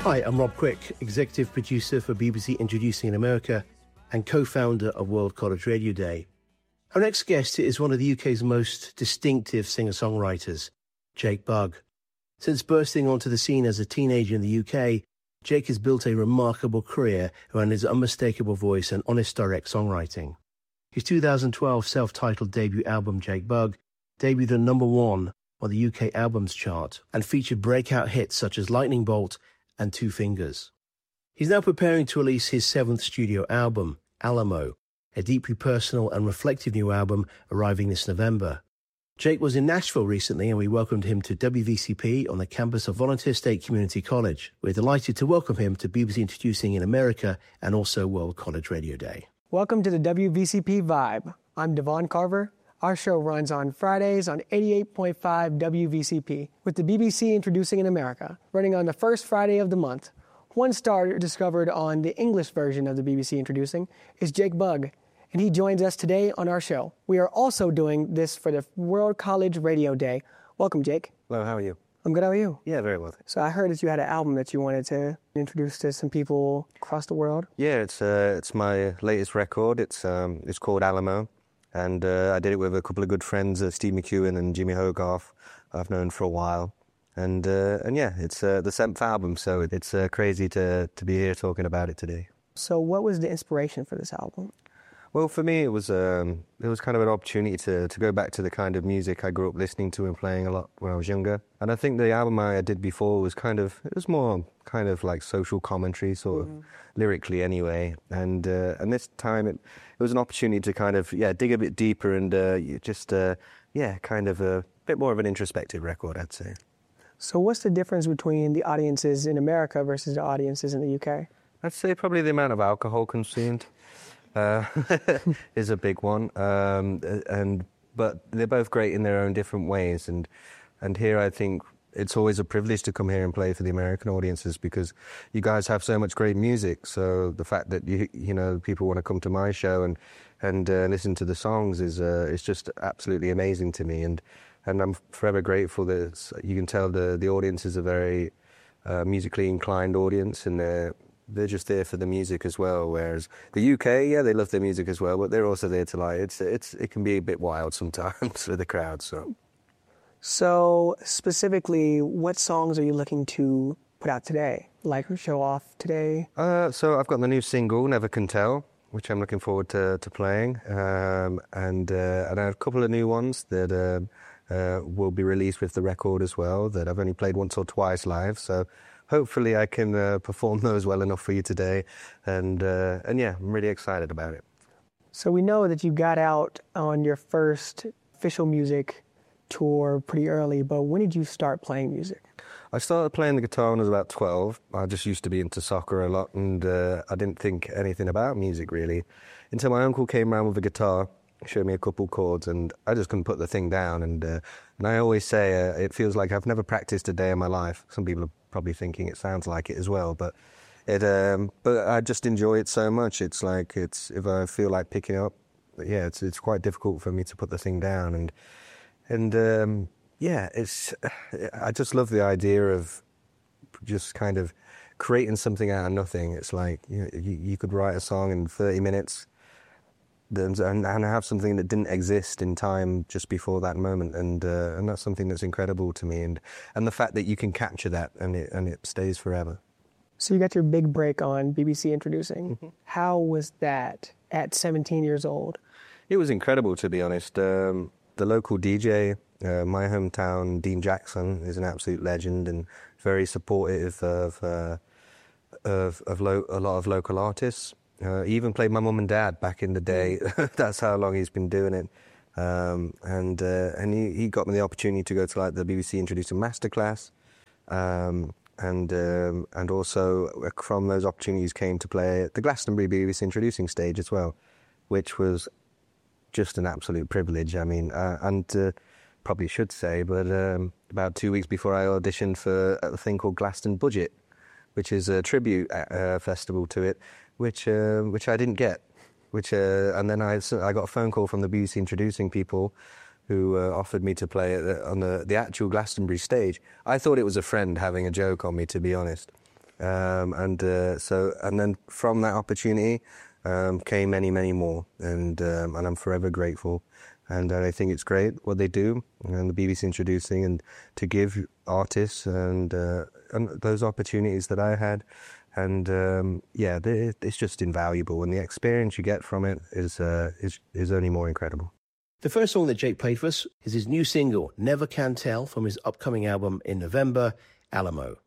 Hi, I'm Rob Quick, executive producer for BBC Introducing in America and co-founder of World College Radio Day. Our next guest is one of the UK's most distinctive singer-songwriters, Jake Bugg. Since bursting onto the scene as a teenager in the UK, Jake has built a remarkable career around his unmistakable voice and honest direct songwriting. His 2012 self-titled debut album, Jake Bugg, debuted at #1 on the UK Albums Chart and featured breakout hits such as Lightning Bolt and Two Fingers. He's now preparing to release his 7th studio album, Alamo, a deeply personal and reflective new album arriving this November. Jake was in Nashville recently and we welcomed him to WVCP on the campus of Volunteer State Community College. We're delighted to welcome him to BBC Introducing in America and also World College Radio Day. Welcome to the WVCP Vibe. I'm Devon Carver. Our show runs on Fridays on 88.5 WVCP, with the BBC Introducing in America, running on the first Friday of the month. One star discovered on the English version of the BBC Introducing is Jake Bugg, and he joins us today on our show. We are also doing this for the World College Radio Day. Welcome, Jake. Hello, how are you? I'm good, how are you? Yeah, very well. So I heard that you had an album that you wanted to introduce to some people across the world. Yeah, it's my latest record. It's called Alamo. And I did it with a couple of good friends, Steve McEwen and Jimmy Hogarth, I've known for a while. And yeah, it's the 7th album, so it's crazy to be here talking about it today. So what was the inspiration for this album? Well, for me, it was kind of an opportunity to go back to the kind of music I grew up listening to and playing a lot when I was younger. And I think the album I did before was more kind of like social commentary, sort of lyrically anyway. And this time it was an opportunity to kind of dig a bit deeper and kind of a bit more of an introspective record, I'd say. So what's the difference between the audiences in America versus the audiences in the UK? I'd say probably the amount of alcohol consumed. Is a big one, but they're both great in their own different ways. And here I think it's always a privilege to come here and play for the American audiences because you guys have so much great music. So the fact that you know people want to come to my show and listen to the songs is just absolutely amazing to me. And I'm forever grateful that you can tell the audience is a very musically inclined audience, and they're just there for the music as well. Whereas the UK, they love their music as well, but they're also there to it can be a bit wild sometimes with the crowd. So specifically, what songs are you looking to put out today? Like show off today? So I've got the new single, Never Can Tell, which I'm looking forward to playing, and I have a couple of new ones that will be released with the record as well that I've only played once or twice live. So hopefully I can perform those well enough for you today, and yeah, I'm really excited about it. So we know that you got out on your first official music tour pretty early, but when did you start playing music? I started playing the guitar when I was about 12. I just used to be into soccer a lot, and I didn't think anything about music really until my uncle came around with a guitar, showed me a couple chords, and I just couldn't put the thing down. And I always say it feels like I've never practiced a day in my life. Some people are probably thinking it sounds like it as well, but I just enjoy it so much. It's like if I feel like picking up, it's quite difficult for me to put the thing down. And I just love the idea of just kind of creating something out of nothing. It's like you could write a song in 30 minutes and have something that didn't exist in time just before that moment, and that's something that's incredible to me, and the fact that you can capture that and it stays forever. So you got your big break on BBC Introducing. Mm-hmm. How was that at 17 years old? It was incredible, to be honest. The local DJ, my hometown, Dean Jackson, is an absolute legend and very supportive of a lot of local artists. He even played my mum and dad back in the day. That's how long he's been doing it. And he got me the opportunity to go to like the BBC Introducing Masterclass. And also from those opportunities came to play at the Glastonbury BBC Introducing stage as well, which was just an absolute privilege. I mean, probably should say, but about 2 weeks before I auditioned for a thing called Glaston Budget, which is a tribute festival to it, which I didn't get. And then I got a phone call from the BBC Introducing people who offered me to play on the actual Glastonbury stage. I thought it was a friend having a joke on me, to be honest. And then from that opportunity came many, many more, and I'm forever grateful. And I think it's great what they do, and the BBC introducing, and to give artists and those opportunities that I had. And it's just invaluable, and the experience you get from it is only more incredible. The first song that Jake played for us is his new single, Never Can Tell, from his upcoming album in November, Alamo.